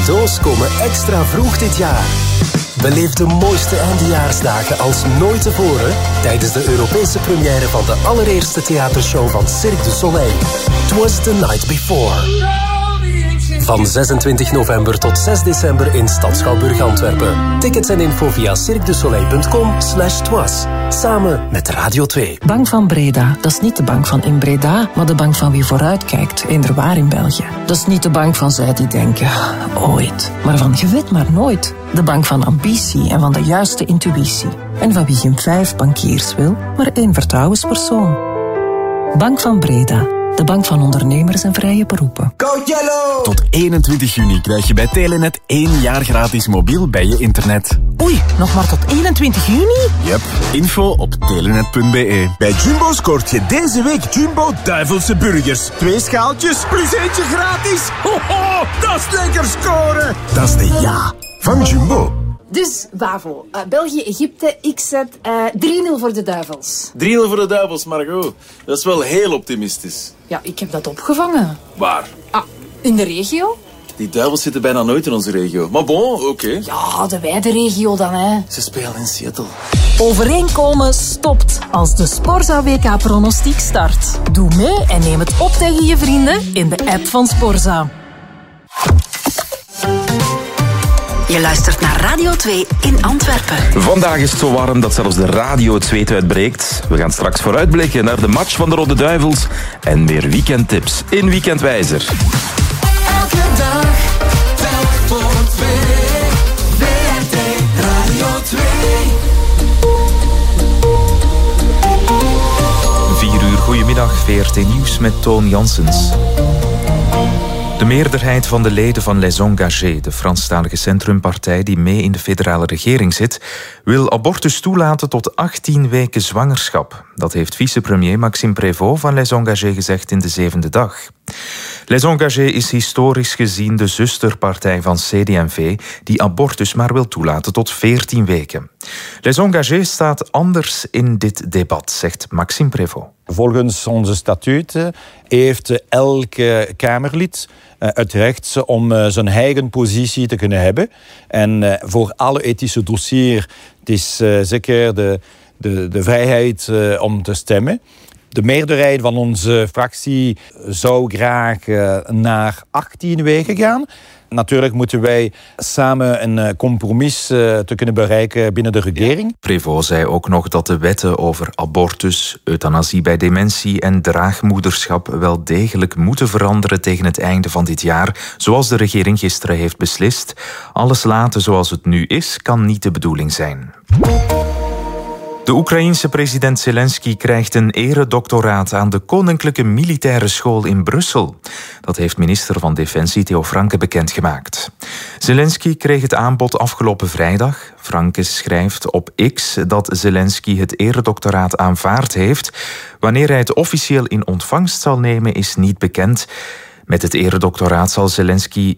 cadeaus komen extra vroeg dit jaar. Beleef de mooiste eindejaarsdagen als nooit tevoren tijdens de Europese première van de allereerste theatershow van Cirque du Soleil. 'Twas the Night Before. Van 26 november tot 6 december in Stad Schouwburg Antwerpen. Tickets en info via cirquedusoleil.com/twas. Samen met Radio 2. Bank van Breda, dat is niet de bank van in Breda, maar de bank van wie vooruitkijkt, inderwaar in België. Dat is niet de bank van zij die denken, ooit, maar van je weet maar nooit. De bank van ambitie en van de juiste intuïtie. En van wie geen 5 bankiers wil, maar 1 vertrouwenspersoon. Bank van Breda. De bank van ondernemers en vrije beroepen. Go Yellow! Tot 21 juni krijg je bij Telenet 1 jaar gratis mobiel bij je internet. Oei, nog maar tot 21 juni? Yep, info op telenet.be. Bij Jumbo scoort je deze week Jumbo Duivelse Burgers. 2 schaaltjes plus eentje gratis. Ho, ho, dat is lekker scoren. Dat is de ja van Jumbo. Dus, Wavo, België-Egypte, ik zet 3-0 voor de Duivels. 3-0 voor de Duivels, Margot. Dat is wel heel optimistisch. Ja, ik heb dat opgevangen. Waar? In de regio? Die Duivels zitten bijna nooit in onze regio. Maar bon, oké. Ja, de wijde regio dan, hè. Ze spelen in Seattle. Overeenkomen stopt als de Sporza WK-pronostiek start. Doe mee en neem het op tegen je vrienden in de app van Sporza. Je luistert naar Radio 2 in Antwerpen. Vandaag is het zo warm dat zelfs de radio het zweet uitbreekt. We gaan straks vooruitblikken naar de match van de Rode Duivels en meer weekendtips in Weekendwijzer. Elke dag, telk voor 2. VRT Radio 2. 4 uur, goedemiddag, VRT Nieuws met Toon Janssens. De meerderheid van de leden van Les Engagés, de Franstalige centrumpartij die mee in de federale regering zit, wil abortus toelaten tot 18 weken zwangerschap. Dat heeft vicepremier Maxime Prévost van Les Engagés gezegd in de 7e dag. Les Engagés is historisch gezien de zusterpartij van CD&V die abortus maar wil toelaten tot 14 weken. Les Engagés staat anders in dit debat, zegt Maxime Prévost. Volgens onze statuten heeft elke Kamerlid het recht om zijn eigen positie te kunnen hebben. En voor alle ethische dossiers het is zeker de vrijheid om te stemmen. De meerderheid van onze fractie zou graag naar 18 weken gaan. Natuurlijk moeten wij samen een compromis te kunnen bereiken binnen de regering. Prévost zei ook nog dat de wetten over abortus, euthanasie bij dementie en draagmoederschap wel degelijk moeten veranderen tegen het einde van dit jaar, zoals de regering gisteren heeft beslist. Alles laten zoals het nu is, kan niet de bedoeling zijn. De Oekraïense president Zelensky krijgt een eredoctoraat aan de Koninklijke Militaire School in Brussel. Dat heeft minister van Defensie Theo Franke bekendgemaakt. Zelensky kreeg het aanbod afgelopen vrijdag. Franke schrijft op X dat Zelensky het eredoctoraat aanvaard heeft. Wanneer hij het officieel in ontvangst zal nemen is niet bekend. Met het eredoctoraat zal Zelensky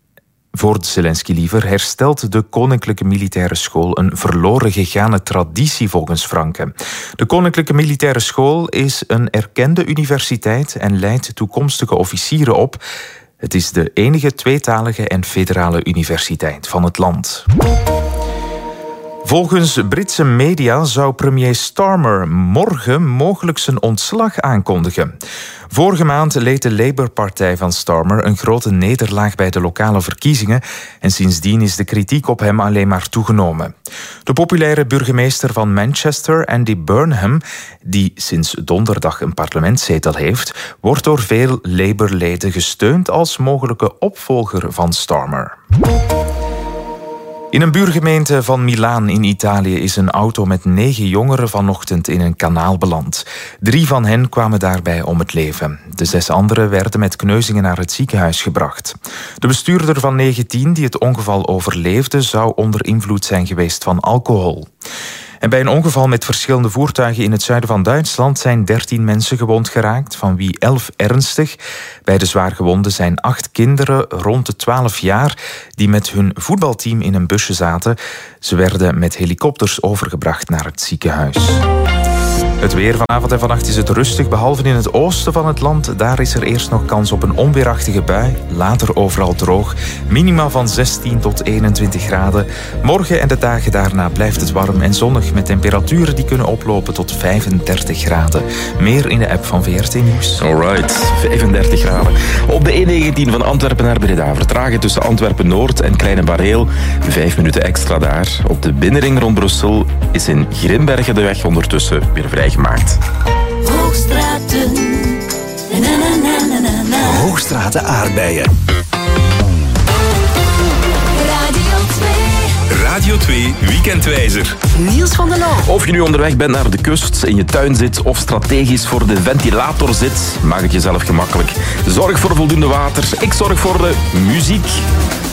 herstelt de Koninklijke Militaire School een verloren gegane traditie volgens Franke. De Koninklijke Militaire School is een erkende universiteit en leidt toekomstige officieren op. Het is de enige tweetalige en federale universiteit van het land. Volgens Britse media zou premier Starmer morgen mogelijk zijn ontslag aankondigen. Vorige maand leed de Labour-partij van Starmer een grote nederlaag bij de lokale verkiezingen en sindsdien is de kritiek op hem alleen maar toegenomen. De populaire burgemeester van Manchester, Andy Burnham, die sinds donderdag een parlementszetel heeft, wordt door veel Labour-leden gesteund als mogelijke opvolger van Starmer. In een buurgemeente van Milaan in Italië is een auto met 9 jongeren vanochtend in een kanaal beland. 3 van hen kwamen daarbij om het leven. De 6 anderen werden met kneuzingen naar het ziekenhuis gebracht. De bestuurder van 19 die het ongeval overleefde zou onder invloed zijn geweest van alcohol. En bij een ongeval met verschillende voertuigen in het zuiden van Duitsland zijn 13 mensen gewond geraakt, van wie 11 ernstig. Bij de zwaargewonden zijn 8 kinderen rond de 12 jaar die met hun voetbalteam in een busje zaten. Ze werden met helikopters overgebracht naar het ziekenhuis. Het weer vanavond en vannacht is het rustig, behalve in het oosten van het land. Daar is er eerst nog kans op een onweerachtige bui. Later overal droog. Minima van 16 tot 21 graden. Morgen en de dagen daarna blijft het warm en zonnig met temperaturen die kunnen oplopen tot 35 graden. Meer in de app van VRT Nieuws. Alright, 35 graden. Op de E19 van Antwerpen naar Breda. Vertragen tussen Antwerpen-Noord en Kleine Bareel. 5 minuten extra daar. Op de binnenring rond Brussel is in Grimbergen de weg ondertussen weer vrijgemaakt. Hoogstraten. Hoogstraten aardbeien. Radio 2 Weekendwijzer. Niels van der Loo. Of je nu onderweg bent naar de kust, in je tuin zit of strategisch voor de ventilator zit, maak het jezelf gemakkelijk. Zorg voor voldoende water. Ik zorg voor de muziek.